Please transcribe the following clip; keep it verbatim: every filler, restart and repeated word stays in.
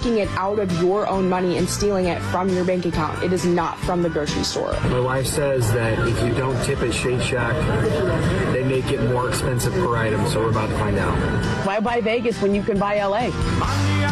taking it out of your own money and stealing it from your bank account. It is not from the grocery store. My wife says that if you don't tip at Shake Shack, they make it more expensive per item, so we're about to find out. Why buy Vegas when you can buy L A?